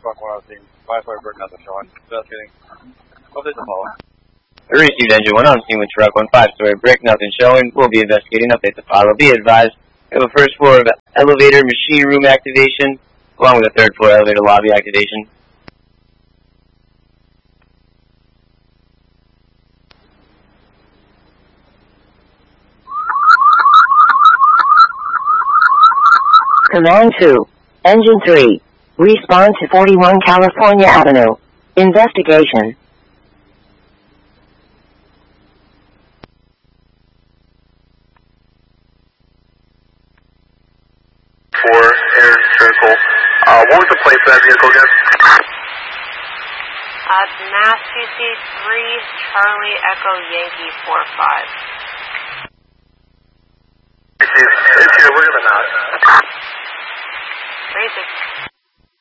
Squawk 102, 5-4 Brick, nothing showing. Investigating. Update the follow. Received engine 1 on scene with truck 15-story brick, nothing showing. We'll be investigating. Update the follow. Be advised, we have a first floor of elevator machine room activation, along with a third floor elevator lobby activation. Command 2, Engine 3, respond to 41 California Avenue. Investigation. Air Circle. What was the plate for that vehicle again? Mass CC 3, Charlie Echo Yankee 45. We're gonna not. Basic.